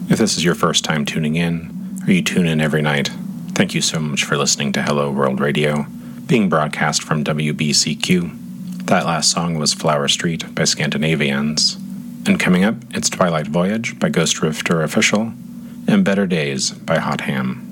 If this is your first time tuning in, or you tune in every night, thank you so much for listening to Hello World Radio, being broadcast from WBCQ. That last song was Flower Street by Scandinavians. And coming up, it's Twilight Voyage by Ghost Rifter Official, and Better Days by Hot Ham.